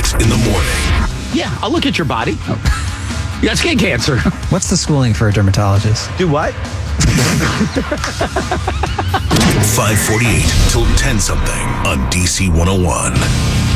in the morning. Yeah, I'll look at your body. You got skin cancer. What's the schooling for a dermatologist? Do what? 548 till 10 something on DC 101.